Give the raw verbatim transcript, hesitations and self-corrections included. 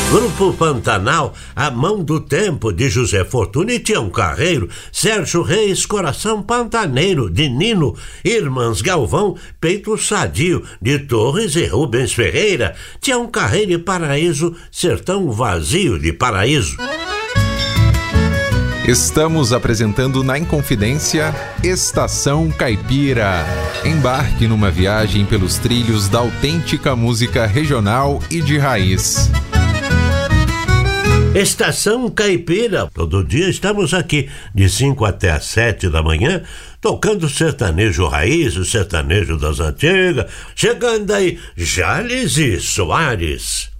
Grupo Pantanal, A Mão do Tempo, de José Fortuna e Tião Carreiro, Sérgio Reis, Coração Pantaneiro, de Nino, Irmãs Galvão, Peito Sadio, de Torres e Rubens Ferreira, Tião Carreiro e Paraíso, Sertão Vazio, de Paraíso. Estamos apresentando na Inconfidência Estação Caipira. Embarque numa viagem pelos trilhos da autêntica música regional e de raiz. Estação Caipira, todo dia estamos aqui de cinco até às sete da manhã, tocando sertanejo raiz, o sertanejo das antigas, chegando aí Jales e Soares.